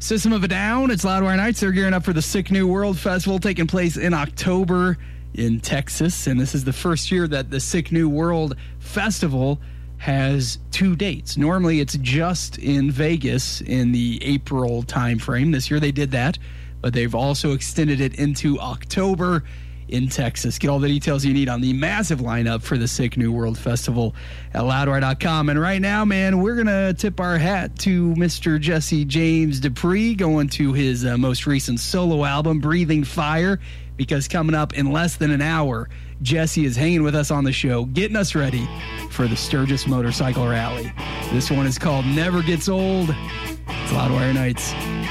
System of a Down, it's Loudwire Nights. They're gearing up for the Sick New World Festival taking place in October in Texas. And this is the first year that the Sick New World Festival has 2 dates. Normally it's just in Vegas in the April timeframe. This year they did that, but they've also extended it into October in Texas. Get all the details you need on the massive lineup for the Sick New World Festival at loudwire.com. And right now, man, we're going to tip our hat to Mr. Jesse James Dupree going to his most recent solo album, Breathing Fire, because coming up in less than an hour, Jesse is hanging with us on the show, getting us ready for the Sturgis Motorcycle Rally. This one is called Never Gets Old. It's Loudwire Nights.